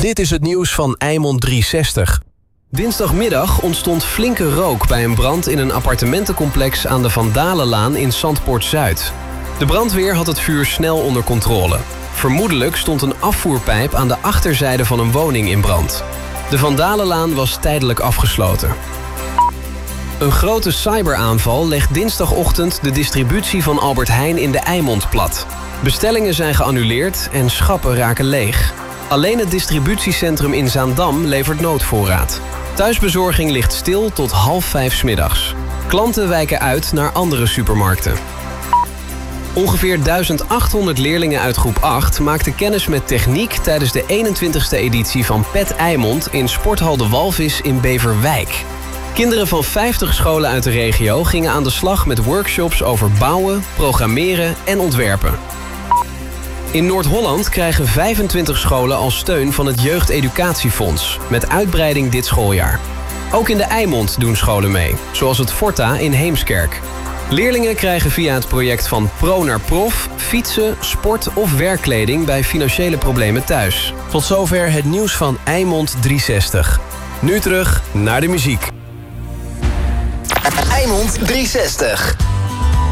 Dit is het nieuws van Eimond 360. Dinsdagmiddag ontstond flinke rook bij een brand in een appartementencomplex aan de Van Dalenlaan in Zandpoort-Zuid. De brandweer had het vuur snel onder controle. Vermoedelijk stond een afvoerpijp aan de achterzijde van een woning in brand. De Van Dalenlaan was tijdelijk afgesloten. Een grote cyberaanval legt dinsdagochtend de distributie van Albert Heijn in de Eimond plat. Bestellingen zijn geannuleerd en schappen raken leeg. Alleen het distributiecentrum in Zaandam levert noodvoorraad. Thuisbezorging ligt stil tot 4:30 's middags. Klanten wijken uit naar andere supermarkten. Ongeveer 1800 leerlingen uit groep 8 maakten kennis met techniek tijdens de 21ste editie van PET Eimond in Sporthal de Walvis in Beverwijk. Kinderen van 50 scholen uit de regio gingen aan de slag met workshops over bouwen, programmeren en ontwerpen. In Noord-Holland krijgen 25 scholen al steun van het Jeugdeducatiefonds, met uitbreiding dit schooljaar. Ook in de Eimond doen scholen mee, zoals het Forta in Heemskerk. Leerlingen krijgen via het project van Pro naar Prof fietsen, sport of werkkleding bij financiële problemen thuis. Tot zover het nieuws van Eimond 360. Nu terug naar de muziek. Eimond 360.